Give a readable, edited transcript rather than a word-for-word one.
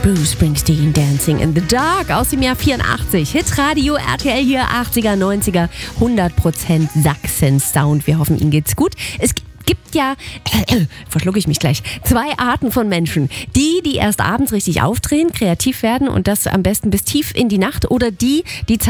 Bruce Springsteen, Dancing in the Dark aus dem Jahr 84. Hitradio RTL hier, 80er, 90er, 100% Sachsen-Sound. Wir hoffen, Ihnen geht's gut. Es gibt ja, verschlucke ich mich gleich, zwei Arten von Menschen. Die erst abends richtig aufdrehen, kreativ werden und das am besten bis tief in die Nacht, oder die